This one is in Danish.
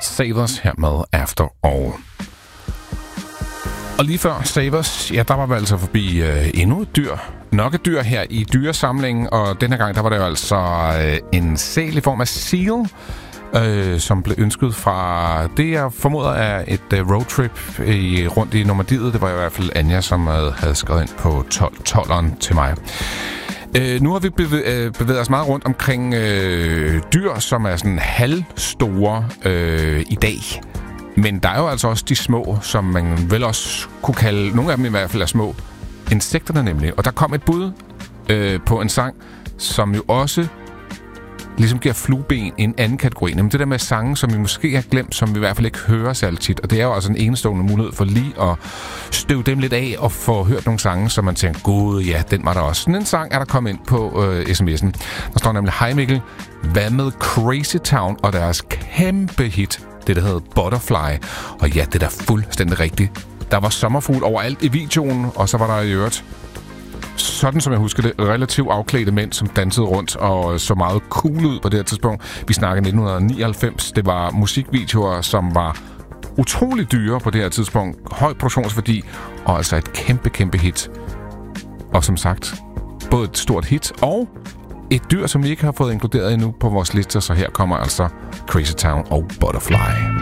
Savers her med After All. Og lige før Savers, ja, der var vi altså forbi endnu et dyr. Nok et dyr her i dyresamlingen, og denne gang der var det jo altså en sæl i form af seal, som blev ønsket fra det, jeg formoder er et roadtrip rundt i Normandiet. Det var i hvert fald Anja, som havde skrevet ind på 12'eren til mig. Nu har vi bevæget os meget rundt omkring dyr, som er sådan halvstore i dag. Men der er jo altså også de små, som man vel også kunne kalde, nogle af dem i hvert fald er små, insekterne nemlig. Og der kom et bud på en sang, som jo også ligesom giver flueben en anden kategori. Nemlig det der med sange, som vi måske har glemt, som vi i hvert fald ikke hører særlig tit. Og det er jo altså en enestående mulighed for lige at støve dem lidt af og få hørt nogle sange, som man tænker, gud ja, den var der også. Sådan en sang er der kommet ind på sms'en. Der står nemlig, hej Mikkel, hvad med Crazy Town og deres kæmpe hit, det der hedder Butterfly. Og ja, det er da fuldstændig rigtigt. Der var sommerfugl overalt i videoen, og så var der i øvrigt, sådan som jeg husker det, relativt afklædte mænd, som dansede rundt og så meget cool ud på det her tidspunkt. Vi snakker 1999. Det var musikvideoer, som var utrolig dyre på det her tidspunkt. Høj produktionsværdi og altså et kæmpe, kæmpe hit. Og som sagt, både et stort hit og et dyr, som vi ikke har fået inkluderet endnu på vores liste. Så her kommer altså Crazy Town og Butterfly.